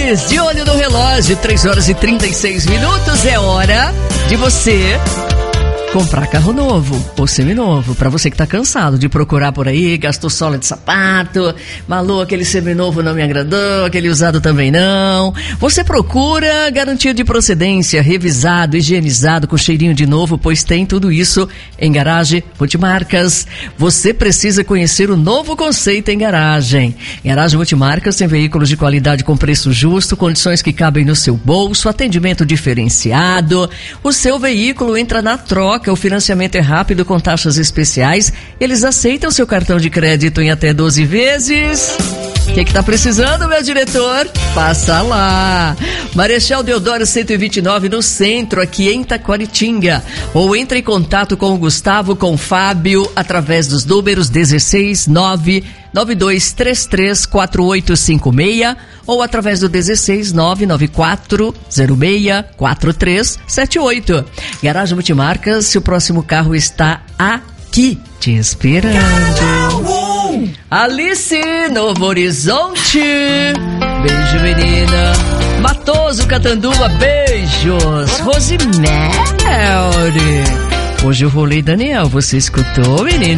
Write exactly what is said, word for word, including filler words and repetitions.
ouvintes, de olho no relógio, três horas e trinta e seis minutos, é hora de você comprar carro novo ou seminovo. Pra você que tá cansado de procurar por aí, gastou sola de sapato, Malu, aquele seminovo não me agradou, aquele usado também não. Você procura garantia de procedência, revisado, higienizado, com cheirinho de novo, pois tem tudo isso em Garagem Multimarcas. Você precisa conhecer o novo conceito em Garagem. Garagem Multimarcas tem veículos de qualidade com preço justo, condições que cabem no seu bolso, atendimento diferenciado. O seu veículo entra na troca. O financiamento é rápido com taxas especiais. Eles aceitam seu cartão de crédito em até doze vezes. O que que tá precisando, meu diretor? Passa lá. Marechal Deodoro cento e vinte e nove, no centro, aqui em Taquaritinga. Ou entre em contato com o Gustavo, com o Fábio, através dos números dezesseis nove nove dois três três quatro oito cinco seis ou através do dezesseis nove nove quatro zero seis quatro três sete oito. Garagem Multimarcas, seu próximo carro está aqui te esperando. Alice, Novo Horizonte. Beijo, menina. Matoso, Catanduva, beijos. Rosemary. Hoje eu rolei Daniel, você escutou, menina?